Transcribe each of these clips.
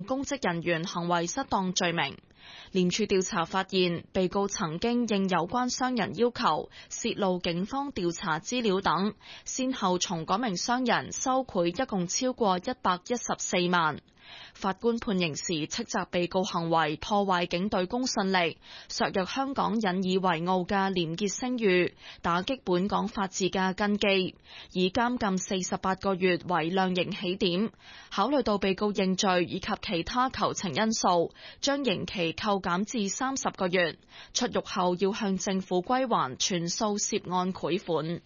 公職人員行為失當罪名。廉署調查發現，被告曾經應有關商人要求泄露警方調查資料等，先後從嗰名商人收賄一共超過114萬。法官判刑時斥責被告行為破壞警隊公信力，削弱香港引以為傲嘅廉潔聲譽，打擊本港法治嘅根基，以監禁48個月為量刑起點。考慮到被告認罪以及其他求情因素，將刑期扣減至30個月，出獄後要向政府歸還全數涉案賄款。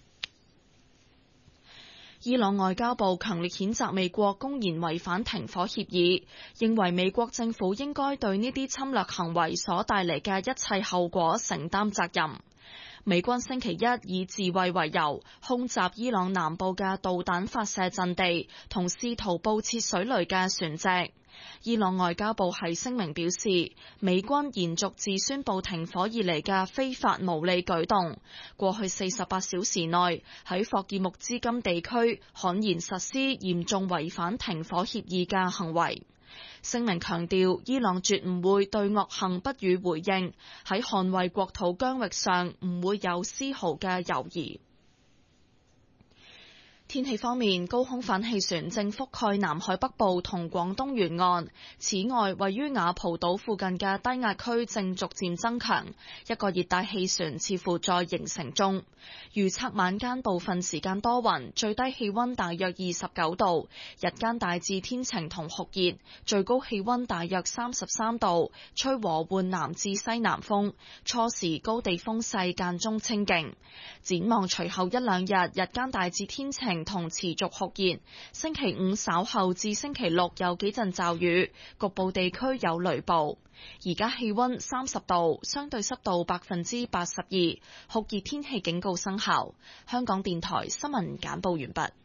伊朗外交部強烈譴責美國公然違反停火協議，認為美國政府應該對呢啲侵略行為所帶嚟嘅一切後果承擔責任。美軍星期一以自衛為由，空襲伊朗南部嘅導彈發射陣地同試圖佈設水雷嘅船隻。伊朗外交部喺聲明表示，美軍延續自宣布停火以嚟嘅非法無理舉動，過去48小時內喺霍爾木茲金地區悍然實施嚴重違反停火協議嘅行為。聲明強調，伊朗絕唔會對惡行不予回應，喺捍衛國土疆域上唔會有絲毫嘅猶豫。天氣方面，高空反氣旋正覆蓋南海北部同廣東沿岸。此外，位於雅蒲島附近嘅低壓區正逐漸增強，一個熱帶氣旋似乎在形成中。預測晚間部分時間多雲，最低氣溫大約29度，日間大致天晴同酷熱，最高氣溫大約33度，吹和緩南至西南風，初時高地風勢間中清勁。展望隨後一兩日，日間大致天晴同持續酷熱，星期五稍後至星期六有幾陣驟雨，局部地區有雷暴。而家氣溫30度，相對濕度82%，酷熱天氣警告生效。香港電台新聞簡報完畢。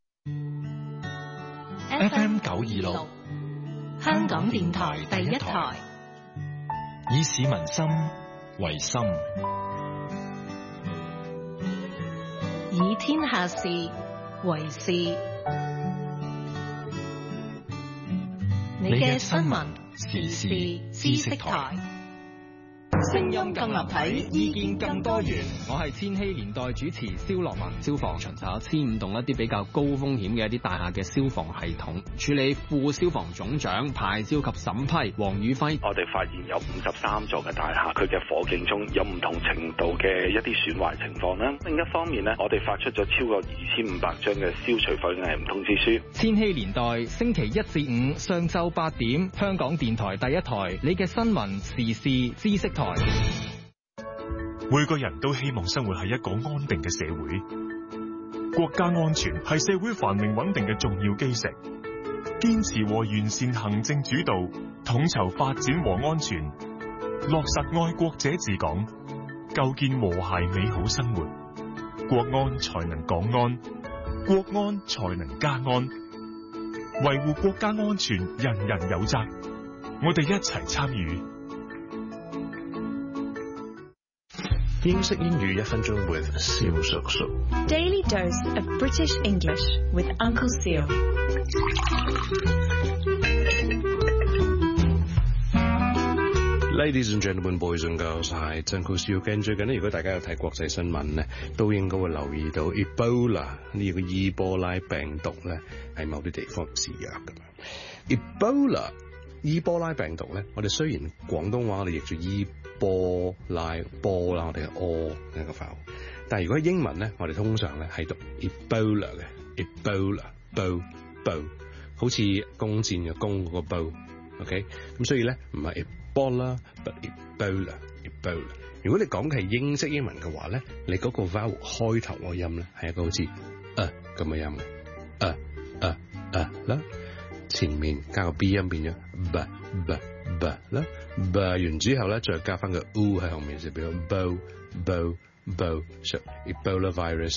FM 926，香港電台第一台，以市民心為心， 以天下事為事。你嘅新聞時事知識台， 聲音更立體，意見更多元。我係千禧年代主持蕭樂文。消防巡查15棟一啲比較高風險嘅一啲大廈嘅消防系統，處理副消防總長牌照及審批黃宇輝。 我哋發現有53座嘅大廈，佢嘅火警鐘有唔同程度嘅一啲損壞情況啦。另一方面呢，我哋發出咗超過2500張嘅消除火警危險通知書。 千禧年代星期1至5上晝8點，香港電台第一台，你嘅新聞時事知識台。 每個人都希望生活喺一個安定嘅社會，國家安全係社會繁榮穩定嘅重要基石。堅持和完善行政主導，統籌發展和安全，落實愛國者治港，構建和諧美好生活，國安才能港安，國安才能家安。維護國家安全，人人有責，我哋一齊參與。 英式英語1分鐘 with 蕭叔叔。 Daily dose of British English with Uncle Seal。 Ladies and gentlemen, boys and girls， 係Uncle Seal。最近咧，如果大家有睇國際新聞咧，都應該會留意到 Ebola 呢個伊波拉病毒咧，喺某啲地方肆虐㗎。伊波拉病毒咧，我哋雖然廣東話我哋譯做伊波拉波啦，我哋嘅 O 一個發號，但係如果英文咧，我哋通常咧係讀 Ebola 嘅 Ebola， 好似弓箭嘅弓嗰個 bow，OK， 咁所以咧唔係 Ebola，but Ebola。如果你講嘅係英式英文嘅話咧，你嗰個 vowel 開頭個音咧係一個好似咁嘅音嘅，啦。前面加個 B 音變咗 b 啦 b 完之後咧再加翻個 u 喺後面就變咗 bo Ebola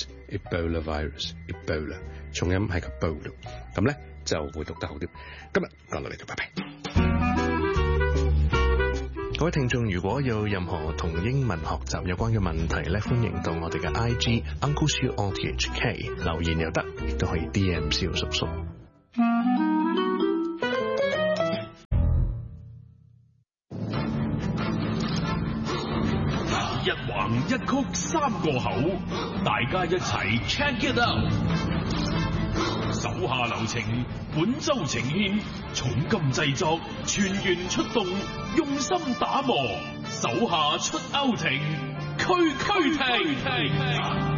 virus， 重音喺個 bo 度，咁咧就會讀得好啲。今日講到呢度，拜拜。各位聽眾，如果有任何同英文學習有關嘅問題咧，歡迎到我哋嘅 IG Uncle Seal RTHK 留言又得，亦都可以 DM 蕭叔叔。 一橫一曲三個口，大家一齊 check it out。手下留情，本周呈獻重金製作，全員出動，用心打磨，手下出歐情，區區聽。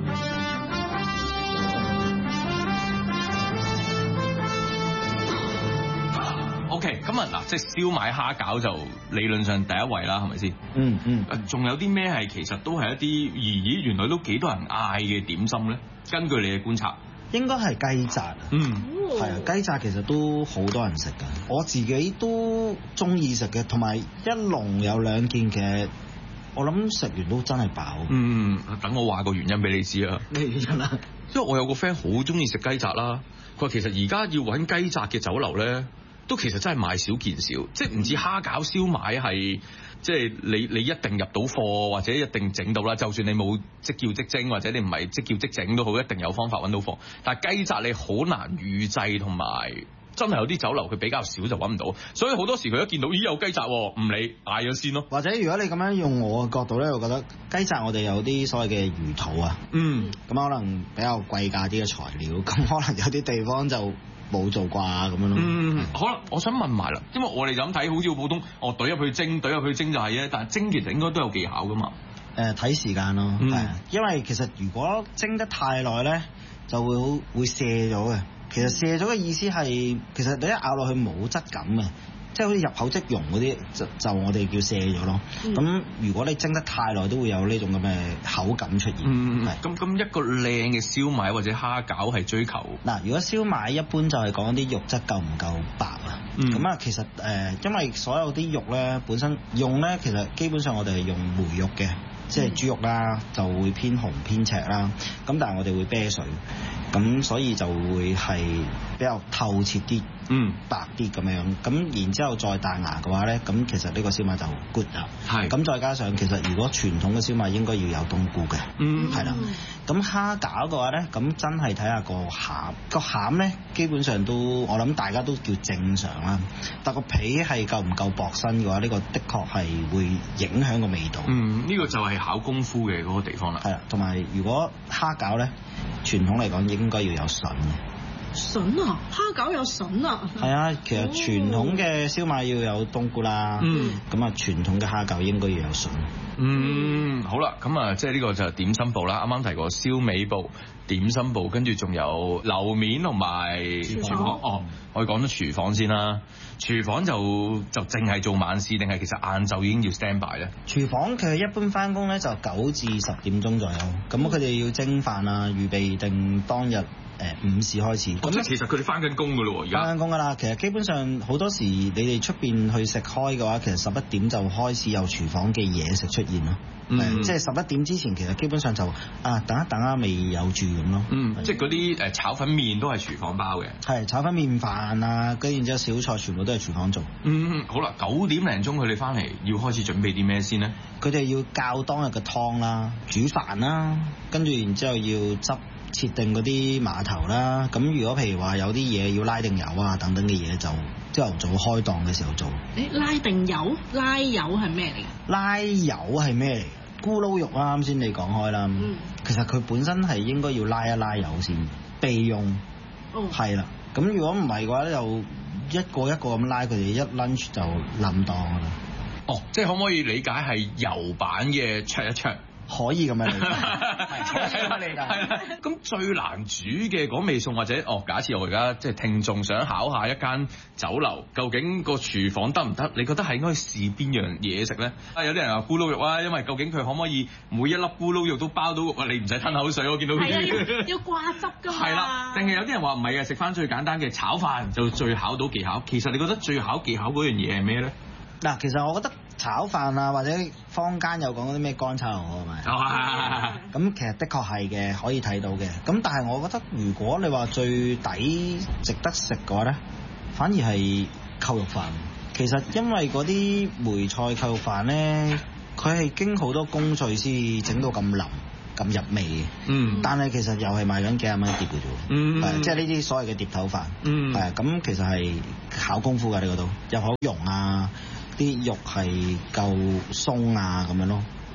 OK， 咁啊嗱，即係燒賣蝦餃就理論上第一位啦，係咪先？仲有啲咩係其實都係一啲咦原來都幾多人嗌嘅點心咧？根據你嘅觀察， 應該係雞紮。係啊，雞紮其實都好多人食㗎，我自己都中意食嘅，同埋一籠有2件嘅，我諗食完都真係飽。 等我話個原因俾你知啊。 咩原因啊？ 因為我有個 friend 好中意食雞紮啦，佢話其實而家要揾雞紮嘅酒樓咧，都其實真係賣少見少，即係唔似蝦餃燒賣係，即係你一定入到貨或者一定整到啦。就算你冇即叫即蒸或者你唔係即叫即整都好，一定有方法揾到貨。但係雞紮你好難預製，同埋真係有啲酒樓佢比較少就揾唔到，所以好多時佢一見到咦有雞紮喎，唔理嗌咗先咯。 或者如果你咁樣用我嘅角度咧，我覺得雞紮我哋有啲所謂嘅魚肚啊，咁可能比較貴價啲嘅材料，咁可能有啲地方就冇做啩咁樣咯。 好啦，我想問埋啦，因為我哋就咁睇，好似好普通，懟入去蒸就係啫，但係蒸其實應該都有技巧噶嘛。 睇時間咯，係因為其實如果蒸得太耐咧，就會瀉咗嘅。其實瀉咗嘅意思係，其實你一咬落去冇質感嘅，即係好似入口即溶嗰啲，就我哋叫瀉咗咯。咁如果你蒸得太耐，都會有呢種咁嘅口感出現。 咁一個靚嘅燒賣或者蝦餃係追求嗱，如果燒賣一般就係講啲肉質夠唔夠白啊。咁其實因為所有啲肉咧本身用咧，其實基本上我哋係用梅肉嘅。即係豬肉啦，就會偏紅偏赤啦。咁但係我哋會啤水，咁所以就會係比較透徹啲，白啲咁樣。咁然之後再彈牙嘅話咧，咁其實呢個燒賣就 good 啦。咁再加上其實如果傳統嘅燒賣應該要有冬菇嘅，係啦。咁蝦餃嘅話咧，咁真係睇下個餡。個餡咧基本上都我諗大家都叫正常啦。但個皮係夠唔夠薄身嘅話，呢個的確係會影響個味道。 呢個就係考功夫嘅嗰個地方啦。 係啦，同埋如果蝦餃咧，傳統嚟講應該要有筍嘅。 筍啊，蝦餃有筍啊。 係啊，其實傳統嘅燒賣要有冬菇啦。咁啊，傳統嘅蝦餃應該要有筍。 好啦，咁啊，即係呢個就係點心部啦。啱啱提過燒味部、點心部，跟住仲有樓面同埋廚房。我哋講咗廚房先啦。廚房就淨係做晚市，定係其實晏晝已經要 stand by 咧？ 廚房佢一般翻工咧就9至10點鐘左右，咁佢哋要蒸飯啊，預備定當日午市開始。 即係其實佢哋翻緊工㗎咯喎，而家翻緊工㗎啦。其實基本上好多時你哋出邊去食開嘅話，其實11點就開始有廚房嘅嘢食出現咯。即係11點之前，其實基本上就等一等啊，未有住咁咯。 即係嗰啲炒粉麵都係廚房包嘅。 係炒粉麵飯啊，跟住然之後小菜全部都係廚房做。 好啦，9點零鐘佢哋翻嚟要開始準備啲咩先呢？ 佢哋要校當日嘅湯啦，煮飯啦，跟住然之後要切定嗰啲碼頭啦。咁如果譬如話有啲嘢要拉定油啊等等嘅嘢，就朝頭早開檔嘅時候做。 拉定油？拉油係咩嚟？ 拉油係咩嚟？咕嚕肉啊，啱先你講開啦。其實佢本身係應該要拉一拉油先備用。係啦。咁如果唔係嘅話咧，就一個一個咁拉，佢哋一 lunch 就冧檔㗎啦。 即係可唔可以理解係油版嘅灼一灼？ 可以咁樣理解，可以咁樣理解。 係啦，咁最難煮嘅嗰味餸，或者假設我而家即係聽眾想考下一間酒樓，究竟個廚房得唔得？你覺得係應該試邊樣嘢食咧？有啲人話咕嚕肉啊，因為究竟佢可唔可以每一粒咕嚕肉都包到肉啊？你唔使吞口水，我見到佢要掛汁㗎嘛。 係啦，定係有啲人話唔係啊，食翻最簡單嘅炒飯就最考到技巧。其實你覺得最考技巧嗰樣嘢係咩咧？ 嗱，其實我覺得炒飯啊，或者坊間有講嗰啲咩乾炒牛河係咪？咁其實的確係嘅，可以睇到嘅。咁但係我覺得如果你話最抵值得食嘅話咧，反而係扣肉飯。其實因為嗰啲梅菜扣肉飯咧，佢係經好多工序先整到咁腍咁入味嘅。但係其實又係賣緊幾廿蚊一碟嘅啫。即係呢啲所謂嘅碟頭飯。咁其實係考功夫㗎，呢個都又好溶啊。啲肉係夠鬆啊咁樣咯。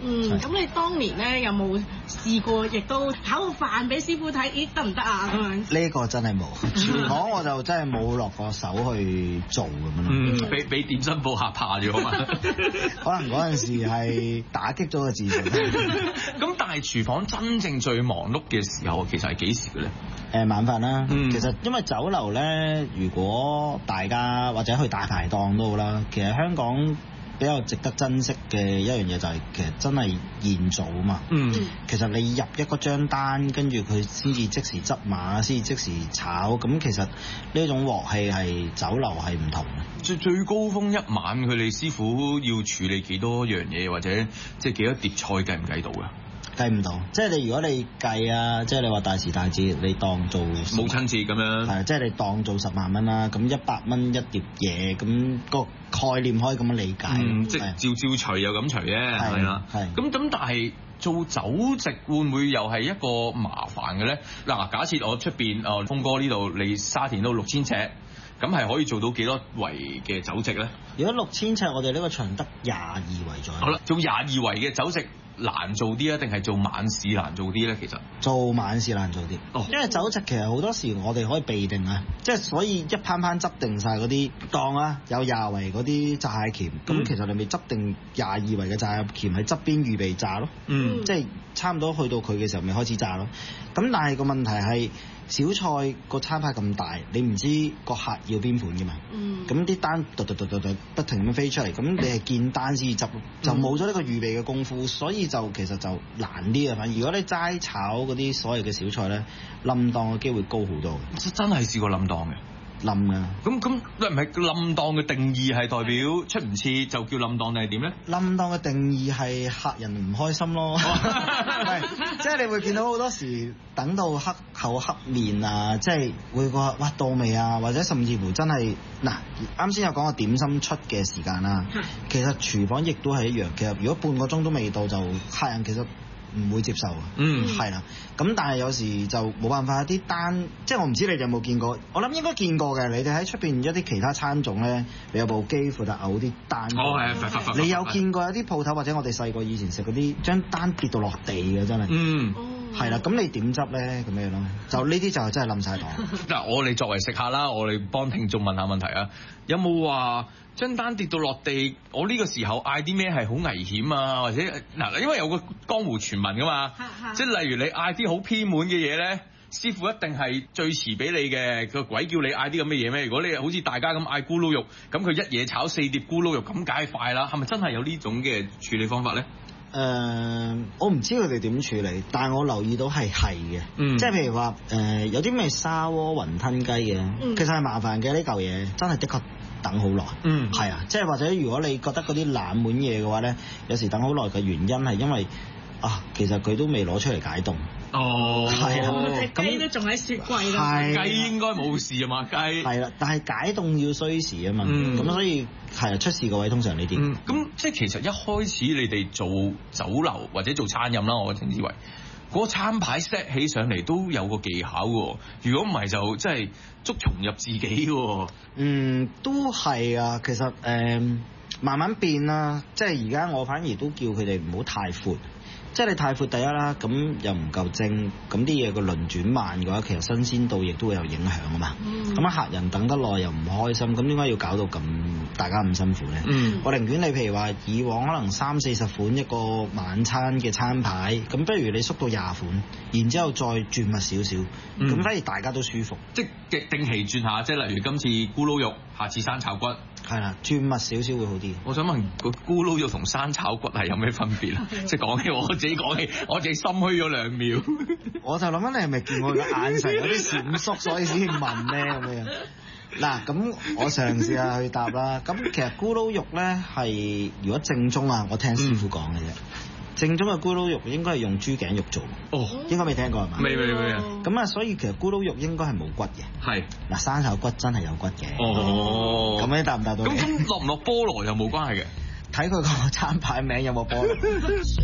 咁你當年咧有冇試過，亦都炒個飯俾師傅睇，咦得唔得啊咁樣？ 呢個真係冇，廚房我就真係冇落過手去做咁樣。 俾點心鋪嚇怕咗嘛？ 可能嗰陣時係打擊咗個自信。 咁但係廚房真正最忙碌嘅時候，其實係幾時嘅咧？ 晚飯啦，其實因為酒樓咧，如果大家或者去大排檔都好啦，其實香港比較值得珍惜嘅一樣嘢就係其實真係現做啊嘛。其實你入一個張單，跟住佢先至即時執碼，先至即時炒，咁其實呢種鑊氣係酒樓係唔同嘅。 最高峰一晚，佢哋師傅要處理幾多樣嘢，或者即係幾多碟菜計唔計到㗎？ 計唔到，即係你如果你計啊，即係你話大時大節，你當做母親節咁樣， 係即係你當做10萬蚊啦，咁100蚊一碟嘢，咁個概念可以咁樣理解。 即係照除又咁除啫，係啦。咁但係做酒席會唔會又係一個麻煩嘅咧？嗱，假設我出邊峰哥呢度，你沙田都6000尺，咁係可以做到幾多圍嘅酒席咧？ 如果6000尺，我哋呢個場得22圍左右。 好啦，做22圍嘅酒席難做啲啊，定係做晚市難做啲咧？其實做晚市難做啲，因為酒席其實好多時我哋可以備定啊，即係所以一攤攤執定晒嗰啲檔啊，有20圍嗰啲炸蟹鉗，咁其實你咪執定22圍嘅炸蟹鉗喺側邊預備炸咯，即係差唔多去到佢嘅時候咪開始炸咯。咁但係個問題係小菜個餐牌咁大，你唔知個客要邊款嘅嘛，咁啲單不停咁飛出嚟，咁你係見單先至執，就冇咗呢個預備嘅功夫，所以就其實就難啲啊。反而如果你齋炒嗰啲所謂嘅小菜咧，冧檔嘅機會高好多。 真係試過冧檔嘅。 冧啊！ 咁唔係冧檔嘅定義係代表出唔切就叫冧檔定係點咧？ 冧檔嘅定義係客人唔開心咯，係即係你會見到好多時等到黑口黑面啊，即係會覺得哇到未啊，或者甚至乎真係嗱啱先有講過點心出嘅時間啦，其實廚房亦都係一樣，其實如果半個鐘都未到就客人其實唔會接受，係啦。咁但係有時就冇辦法，啲單即係我唔知你哋有冇見過，我諗應該見過嘅。你哋喺出邊一啲其他餐種咧，你有部機負責嘔啲單。你有見過有啲鋪頭或者我哋細個以前食嗰啲，將單跌到落地嘅真係。係啦，咁你點執咧？咁樣咯，就呢啲就真係冧晒檔。 嗱，我哋作為食客啦，我哋幫聽眾問下問題啊，有冇話張單跌到落地，我呢個時候嗌啲咩係好危險啊？或者嗱，因為有個江湖傳聞噶嘛，即係例如你嗌啲好偏門嘅嘢咧，師傅一定係最遲俾你嘅，個鬼叫你嗌啲咁嘅嘢咩？如果你好似大家咁嗌咕嚕肉，咁佢一嘢炒4碟咕嚕肉，咁梗係快啦。係咪真係有呢種嘅處理方法咧？ 我唔知佢哋點處理，但係我留意到係嘅，即係譬如話有啲咩砂鍋雲吞雞嘅，其實係麻煩嘅呢嚿嘢，真係的確等好耐。係啊，即係或者如果你覺得嗰啲冷門嘢嘅話咧，有時等好耐嘅原因係因為其實佢都未攞出嚟解凍。係啊， 隻雞都仲喺雪櫃啦。 雞應該冇事啊嘛，雞。係啦，但係解凍要需時啊嘛，咁所以係出事個位通常呢啲。 咁即係其實一開始你哋做酒樓或者做餐飲啦，我稱之為嗰個餐牌 set 起上嚟都有個技巧嘅，如果唔係就真係捉蟲入自己嘅。 都係啊，其實慢慢變啦，即係而家我反而都叫佢哋唔好太闊。即係你太闊第一啦，咁又唔夠精，咁啲嘢個輪轉慢嘅話，其實新鮮度亦都會有影響啊嘛。咁客人等得耐又唔開心，咁點解要搞到咁大家咁辛苦咧？我寧願你譬如話以往可能30-40款一個晚餐嘅餐牌，咁不如你縮到20款，然之後再轉密少少，咁反而大家都舒服。 即係定期轉下，即係例如今次咕嚕肉，下次生炒骨。 係啦，轉密少少會好啲。 我想問個咕嚕肉同生炒骨係有咩分別啊？即係講起我自己講起，我自己心虛咗2秒。 我就諗緊你係咪見我個眼神有啲閃縮，所以先問咧咁樣。嗱，咁我嘗試下去答啦。咁其實咕嚕肉咧係如果正宗啊，我聽師傅講嘅啫。正宗嘅咕嚕肉應該係用豬頸肉做。應該未聽過係嘛？ 未啊。 咁啊，所以其實咕嚕肉應該係冇骨嘅。係。嗱，生炒骨真係有骨嘅。咁你答唔答到？ 咁落唔落菠蘿又冇關係嘅？ 睇佢個餐牌名有冇菠蘿。